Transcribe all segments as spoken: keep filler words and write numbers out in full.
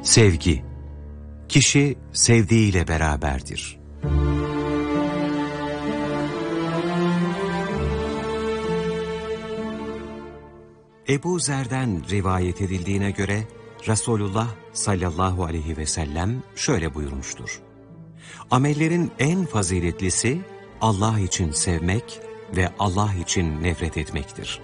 Sevgi, kişi sevdiğiyle beraberdir. Ebu Zer'den rivayet edildiğine göre Resulullah sallallahu aleyhi ve sellem şöyle buyurmuştur: Amellerin en faziletlisi Allah için sevmek ve Allah için nefret etmektir.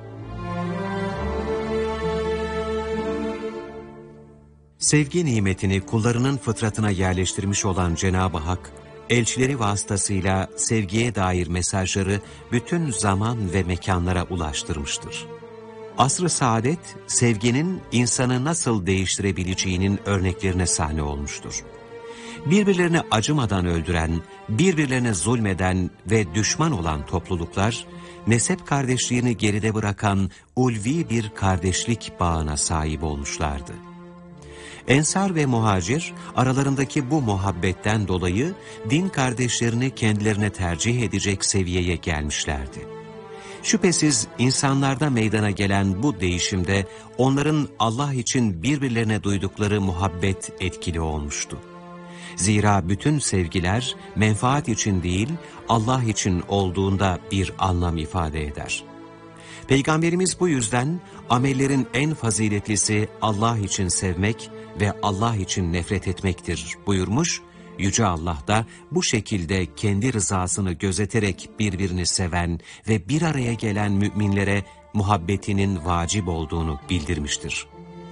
Sevgi nimetini kullarının fıtratına yerleştirmiş olan Cenab-ı Hak, elçileri vasıtasıyla sevgiye dair mesajları bütün zaman ve mekanlara ulaştırmıştır. Asr-ı saadet, sevginin insanı nasıl değiştirebileceğinin örneklerine sahne olmuştur. Birbirlerine acımadan öldüren, birbirlerine zulmeden ve düşman olan topluluklar, nesep kardeşliğini geride bırakan ulvi bir kardeşlik bağına sahip olmuşlardı. Ensar ve muhacir, aralarındaki bu muhabbetten dolayı din kardeşlerini kendilerine tercih edecek seviyeye gelmişlerdi. Şüphesiz insanlarda meydana gelen bu değişimde onların Allah için birbirlerine duydukları muhabbet etkili olmuştu. Zira bütün sevgiler menfaat için değil, Allah için olduğunda bir anlam ifade eder. Peygamberimiz bu yüzden amellerin en faziletlisi Allah için sevmek ve Allah için nefret etmektir buyurmuş. Yüce Allah da bu şekilde kendi rızasını gözeterek birbirini seven ve bir araya gelen müminlere muhabbetinin vacip olduğunu bildirmiştir.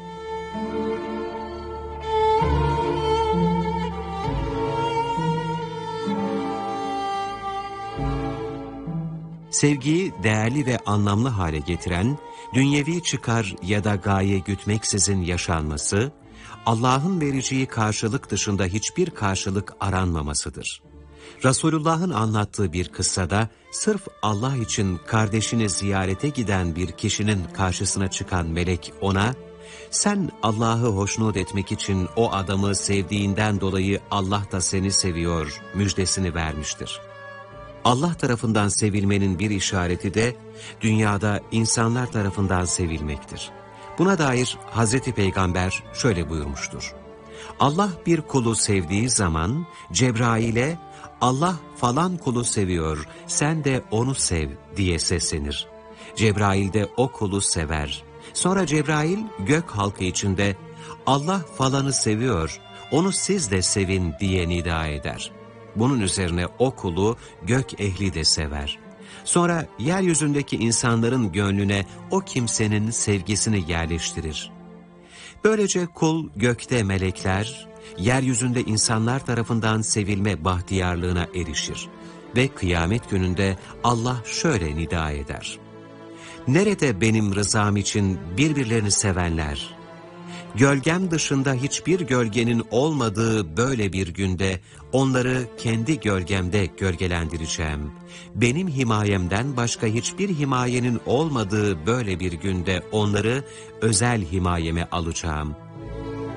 Sevgiyi değerli ve anlamlı hale getiren, dünyevi çıkar ya da gaye gütmeksizin yaşanması, Allah'ın vereceği karşılık dışında hiçbir karşılık aranmamasıdır. Resulullah'ın anlattığı bir kıssada, sırf Allah için kardeşini ziyarete giden bir kişinin karşısına çıkan melek ona, "Sen Allah'ı hoşnut etmek için o adamı sevdiğinden dolayı Allah da seni seviyor" müjdesini vermiştir. Allah tarafından sevilmenin bir işareti de dünyada insanlar tarafından sevilmektir. Buna dair Hazreti Peygamber şöyle buyurmuştur: Allah bir kulu sevdiği zaman Cebrail'e "Allah falan kulu seviyor, sen de onu sev" diye seslenir. Cebrail de o kulu sever. Sonra Cebrail gök halkı içinde "Allah falanı seviyor, onu siz de sevin" diye nida eder. Bunun üzerine o kulu gök ehli de sever. Sonra yeryüzündeki insanların gönlüne o kimsenin sevgisini yerleştirir. Böylece kul gökte melekler, yeryüzünde insanlar tarafından sevilme bahtiyarlığına erişir. Ve kıyamet gününde Allah şöyle nida eder: "Nerede benim rızam için birbirlerini sevenler? Gölgem dışında hiçbir gölgenin olmadığı böyle bir günde onları kendi gölgemde gölgelendireceğim. Benim himayemden başka hiçbir himayenin olmadığı böyle bir günde onları özel himayeme alacağım.